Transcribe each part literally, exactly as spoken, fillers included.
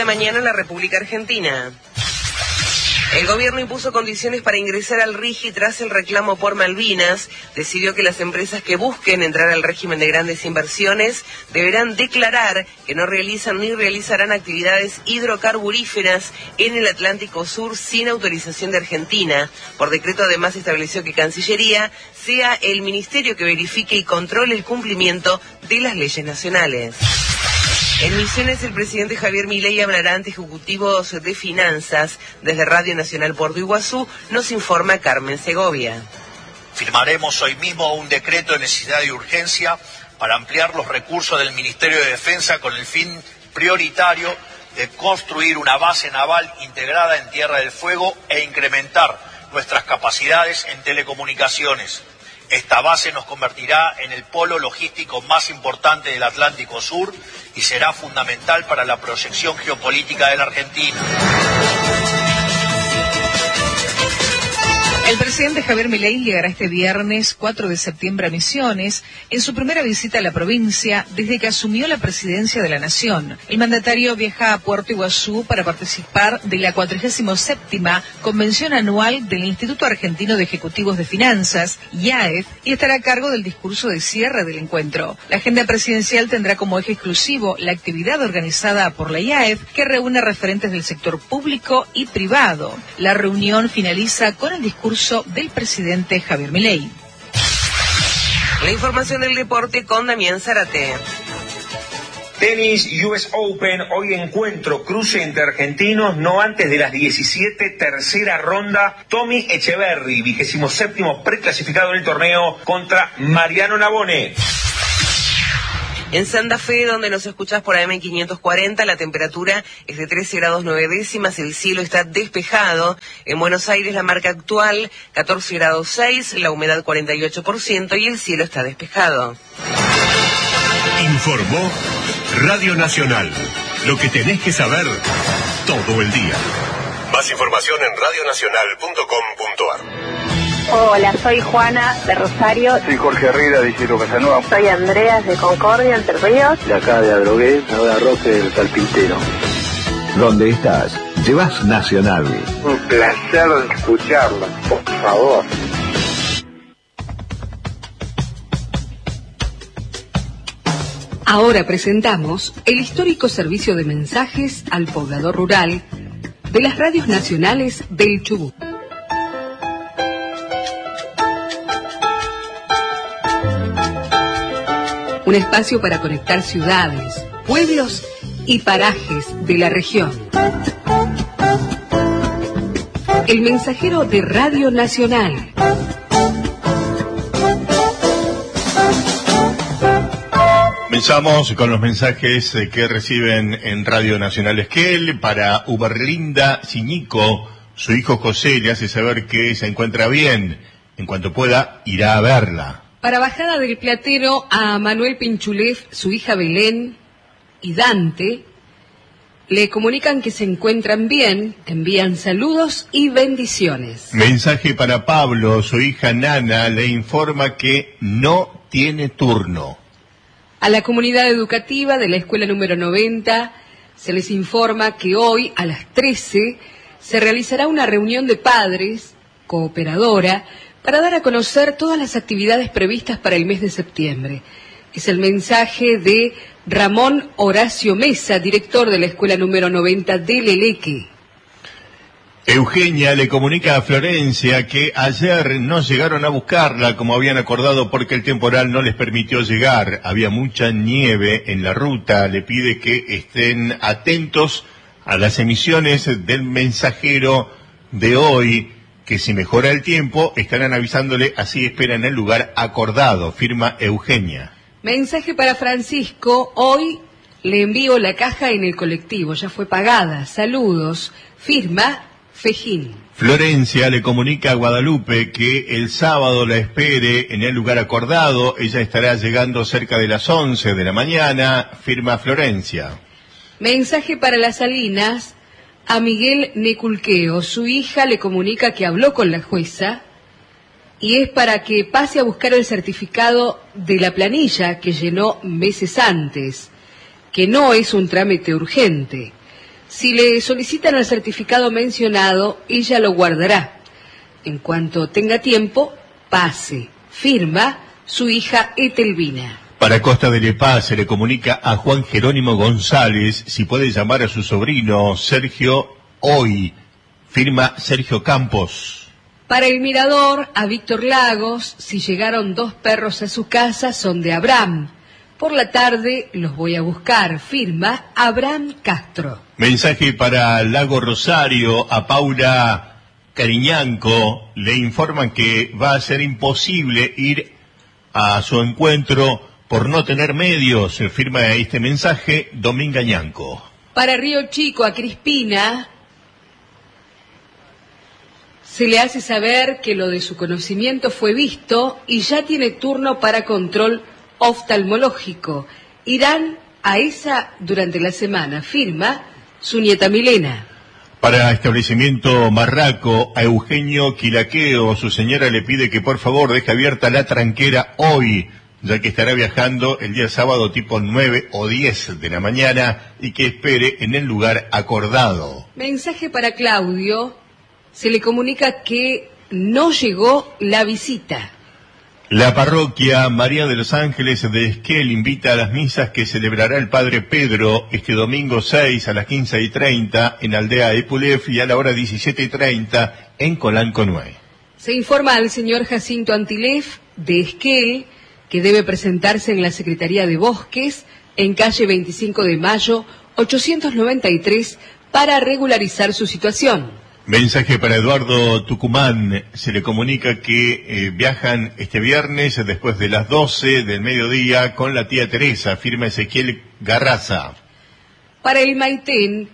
la mañana en la República Argentina. El gobierno impuso condiciones para ingresar al R I G I tras el reclamo por Malvinas. Decidió que las empresas que busquen entrar al régimen de grandes inversiones deberán declarar que no realizan ni realizarán actividades hidrocarburíferas en el Atlántico Sur sin autorización de Argentina. Por decreto, además, estableció que Cancillería sea el ministerio que verifique y controle el cumplimiento de las leyes nacionales. En Misiones, el presidente Javier Milei hablará ante ejecutivos de finanzas. Desde Radio Nacional Puerto Iguazú nos informa Carmen Segovia. Firmaremos hoy mismo un decreto de necesidad y urgencia para ampliar los recursos del Ministerio de Defensa con el fin prioritario de construir una base naval integrada en Tierra del Fuego e incrementar nuestras capacidades en telecomunicaciones. Esta base nos convertirá en el polo logístico más importante del Atlántico Sur y será fundamental para la proyección geopolítica de la Argentina. El presidente Javier Milei llegará este viernes cuatro de septiembre a Misiones en su primera visita a la provincia desde que asumió la presidencia de la Nación. El mandatario viaja a Puerto Iguazú para participar de la cuadragésima séptima Convención Anual del Instituto Argentino de Ejecutivos de Finanzas, I A E F, y estará a cargo del discurso de cierre del encuentro. La agenda presidencial tendrá como eje exclusivo la actividad organizada por la I A E F, que reúne referentes del sector público y privado. La reunión finaliza con el discurso del presidente Javier Milei. La información del deporte con Damián Zárate. Tenis U S Open, hoy encuentro cruce entre argentinos, no antes de las diecisiete, tercera ronda. Tommy Echeverry, vigésimo séptimo preclasificado en el torneo, contra Mariano Navone. En Santa Fe, donde nos escuchás por A M quinientos cuarenta, la temperatura es de trece grados nueve décimas, el cielo está despejado. En Buenos Aires, la marca actual, catorce grados seis, la humedad cuarenta y ocho por ciento y el cielo está despejado. Informó Radio Nacional. Lo que tenés que saber todo el día. Más información en radio nacional punto com punto a r. Hola, soy Juana de Rosario. Soy Jorge Herrera de Isidro Casanova. Soy Andreas de Concordia, Entre Ríos. De acá de Adrogué, Nueva Roque del Carpintero. ¿Dónde estás? Llevas Nacional. Un placer escucharla, por favor. Ahora presentamos el histórico servicio de mensajes al poblador rural de las radios nacionales del Chubut. Un espacio para conectar ciudades, pueblos y parajes de la región. El mensajero de Radio Nacional. Comenzamos con los mensajes que reciben en Radio Nacional Esquel. Para Uberlinda Ciñico, su hijo José le hace saber que se encuentra bien. En cuanto pueda, irá a verla. Para Bajada del Platero, a Manuel Pinchulef, su hija Belén y Dante, le comunican que se encuentran bien, envían saludos y bendiciones. Mensaje para Pablo, su hija Nana, le informa que no tiene turno. A la comunidad educativa de la escuela número noventa se les informa que hoy a las trece se realizará una reunión de padres, cooperadora, para dar a conocer todas las actividades previstas para el mes de septiembre. Es el mensaje de Ramón Horacio Mesa, director de la escuela número noventa de Leleque. Eugenia le comunica a Florencia que ayer no llegaron a buscarla como habían acordado porque el temporal no les permitió llegar. Había mucha nieve en la ruta. Le pide que estén atentos a las emisiones del mensajero de hoy, que si mejora el tiempo estarán avisándole, así esperan el lugar acordado. Firma Eugenia. Mensaje para Francisco, hoy le envío la caja en el colectivo, ya fue pagada. Saludos. Firma Fejín. Florencia le comunica a Guadalupe que el sábado la espere en el lugar acordado. Ella estará llegando cerca de las once de la mañana. Firma Florencia. Mensaje para las Salinas, a Miguel Neculqueo. Su hija le comunica que habló con la jueza y es para que pase a buscar el certificado de la planilla que llenó meses antes, que no es un trámite urgente. Si le solicitan el certificado mencionado, ella lo guardará. En cuanto tenga tiempo, pase. Firma su hija Etelvina. Para Costa de Lepá se le comunica a Juan Jerónimo González si puede llamar a su sobrino Sergio hoy. Firma Sergio Campos. Para el Mirador, a Víctor Lagos, si llegaron dos perros a su casa, son de Abraham. Por la tarde los voy a buscar. Firma Abraham Castro. Mensaje para Lago Rosario, a Paula Cariñanco. Le informan que va a ser imposible ir a su encuentro por no tener medios. Firma este mensaje Dominga Ñanco. Para Río Chico, a Crispina, se le hace saber que lo de su conocimiento fue visto y ya tiene turno para control oftalmológico. Irán a esa durante la semana. Firma su nieta Milena. Para Establecimiento Marraco, a Eugenio Quilaqueo, su señora le pide que por favor deje abierta la tranquera hoy, ya que estará viajando el día sábado tipo nueve o diez de la mañana y que espere en el lugar acordado. Mensaje para Claudio, se le comunica que no llegó la visita. La parroquia María de los Ángeles de Esquel invita a las misas que celebrará el Padre Pedro este domingo seis a las quince y treinta en Aldea Epulef y a la hora diecisiete y treinta en Colanco nueve. Se informa al señor Jacinto Antilef de Esquel que debe presentarse en la Secretaría de Bosques en calle veinticinco de mayo ochocientos noventa y tres para regularizar su situación. Mensaje para Eduardo Tucumán. Se le comunica que eh, viajan este viernes después de las doce del mediodía con la tía Teresa. Firma Ezequiel Garraza. Para el Maitén,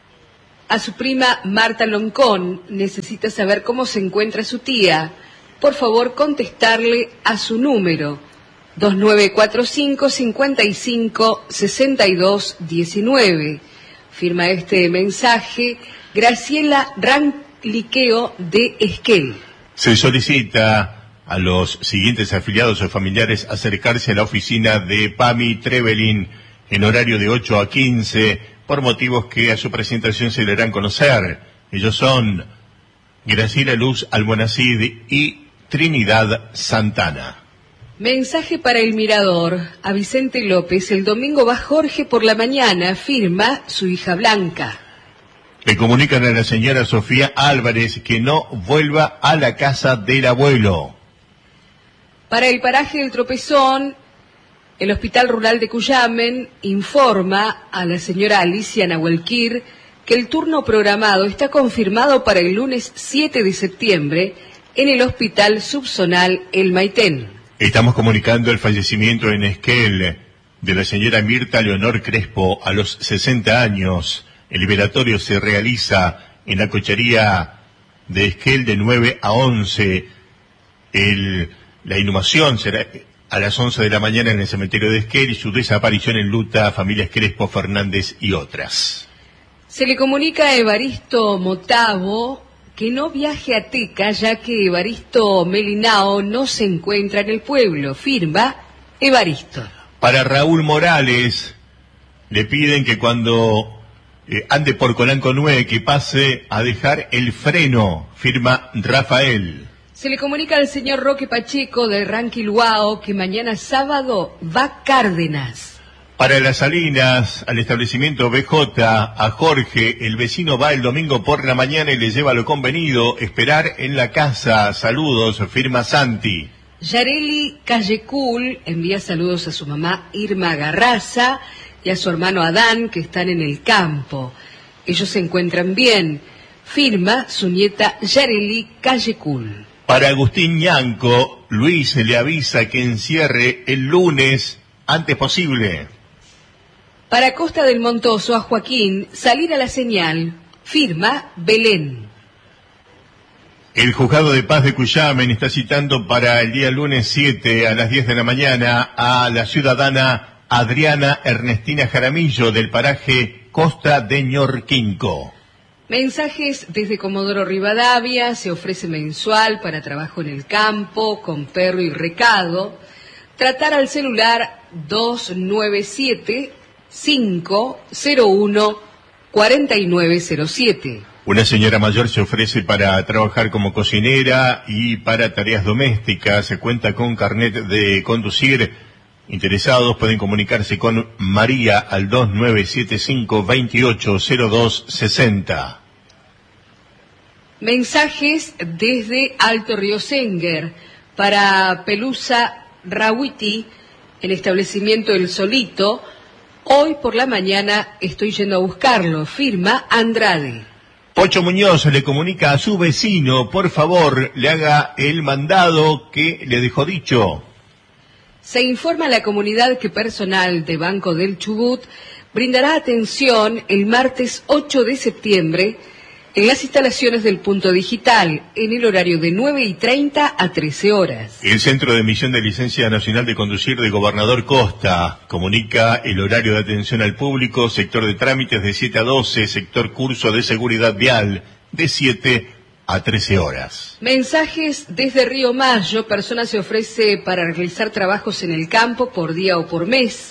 a su prima Marta Loncón necesita saber cómo se encuentra su tía. Por favor, contestarle a su número dos nueve cuatro cinco, cinco cinco, seis dos uno nueve. Firma este mensaje Graciela Ranliqueo de Esquel. Se solicita a los siguientes afiliados o familiares acercarse a la oficina de Pami Trevelin en horario de ocho a quince por motivos que a su presentación se le harán conocer. Ellos son Graciela Luz Almonacid y Trinidad Santana. Mensaje para el Mirador, a Vicente López. El domingo va Jorge por la mañana. Firma su hija Blanca. Le comunican a la señora Sofía Álvarez que no vuelva a la casa del abuelo. Para el paraje del Tropezón, el Hospital Rural de Cuyamen informa a la señora Alicia Nahuelquir que el turno programado está confirmado para el lunes siete de septiembre en el Hospital Subzonal El Maitén. Estamos comunicando el fallecimiento en Esquel de la señora Mirta Leonor Crespo a los sesenta años. El liberatorio se realiza en la cochería de Esquel de nueve a once. El, la inhumación será a las once de la mañana en el cementerio de Esquel y su desaparición en luta a familias Crespo, Fernández y otras. Se le comunica a Evaristo Motavo que no viaje a Teca, ya que Evaristo Melinao no se encuentra en el pueblo. Firma Evaristo. Para Raúl Morales, le piden que cuando Eh, ande por Colanco nueve, que pase a dejar el freno. Firma Rafael. Se le comunica al señor Roque Pacheco de Ranquilhuao que mañana sábado va a Cárdenas. Para las Salinas, al establecimiento B J, a Jorge, el vecino va el domingo por la mañana y le lleva lo convenido, esperar en la casa. Saludos, firma Santi. Yareli Callecul envía saludos a su mamá Irma Garraza y a su hermano Adán, que están en el campo. Ellos se encuentran bien. Firma su nieta Yareli Callecul. Para Agustín Ñanco, Luis le avisa que encierre el lunes antes posible. Para Costa del Montoso, a Joaquín, salir a la señal. Firma Belén. El Juzgado de Paz de Cuyamen está citando para el día lunes siete a las diez de la mañana a la ciudadana Adriana Ernestina Jaramillo del paraje Costa de Ñorquinco. Mensajes desde Comodoro Rivadavia, se ofrece mensual para trabajo en el campo, con perro y recado. Tratar al celular dos nueve siete, cinco cero uno, cuarenta y nueve cero siete. Una señora mayor se ofrece para trabajar como cocinera y para tareas domésticas. Se cuenta con carnet de conducir. Interesados pueden comunicarse con María al dos nueve siete cinco, veintiocho cero dos sesenta. Mensajes desde Alto Río Senguer para Pelusa Rawiti, el establecimiento El Solito. Hoy por la mañana estoy yendo a buscarlo. Firma Andrade. Pocho Muñoz le comunica a su vecino, por favor, le haga el mandado que le dejó dicho. Se informa a la comunidad que personal de Banco del Chubut brindará atención el martes ocho de septiembre en las instalaciones del Punto Digital, en el horario de nueve y treinta a trece horas. El Centro de Emisión de Licencia Nacional de Conducir de Gobernador Costa comunica el horario de atención al público, sector de trámites de siete a doce, sector curso de seguridad vial de siete a trece horas. Mensajes desde Río Mayo. Persona se ofrece para realizar trabajos en el campo por día o por mes.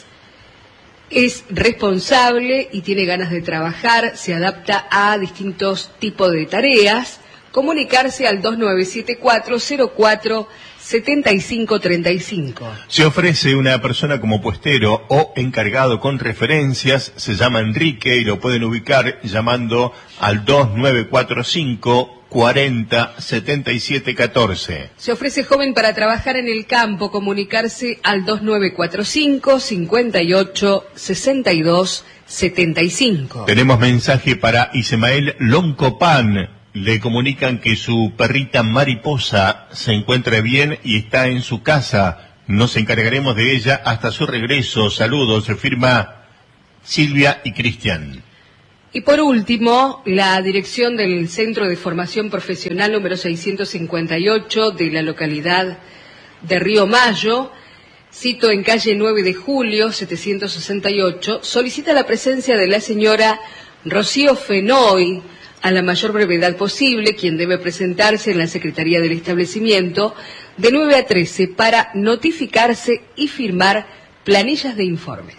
Es responsable y tiene ganas de trabajar, se adapta a distintos tipos de tareas. Comunicarse al dos nueve siete cuatro, cero cuatro, siete cinco tres cinco. Se ofrece una persona como puestero o encargado con referencias, se llama Enrique y lo pueden ubicar llamando al dos nueve cuatro cinco, cuarenta, setenta y siete catorce. Se ofrece joven para trabajar en el campo, comunicarse al dos nueve cuatro cinco, cincuenta y ocho, sesenta y dos, setenta y cinco. Tenemos mensaje para Ismael Loncopan. Le comunican que su perrita Mariposa se encuentra bien y está en su casa. Nos encargaremos de ella hasta su regreso. Saludos, se firma Silvia y Cristian. Y por último, la dirección del Centro de Formación Profesional número seiscientos cincuenta y ocho de la localidad de Río Mayo, cito en calle nueve de julio, setecientos sesenta y ocho, solicita la presencia de la señora Rocío Fenoy a la mayor brevedad posible, quien debe presentarse en la Secretaría del establecimiento de nueve a trece para notificarse y firmar planillas de informes.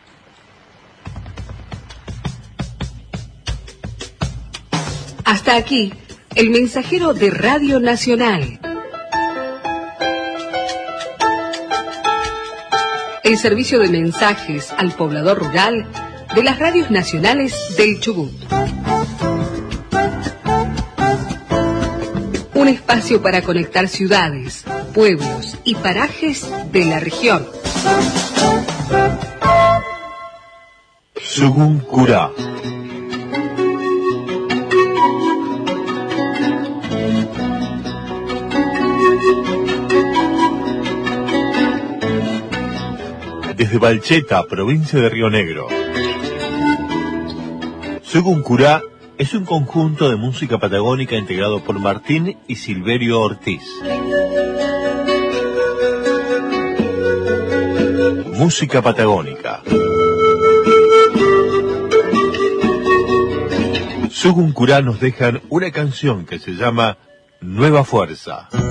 Hasta aquí, el mensajero de Radio Nacional. El servicio de mensajes al poblador rural de las radios nacionales del Chubut. Un espacio para conectar ciudades, pueblos y parajes de la región. Sugun Curá. Desde Balcheta, provincia de Río Negro. Sugun Curá es un conjunto de música patagónica integrado por Martín y Silverio Ortiz. Música patagónica. Sugun Curá nos dejan una canción que se llama Nueva Fuerza.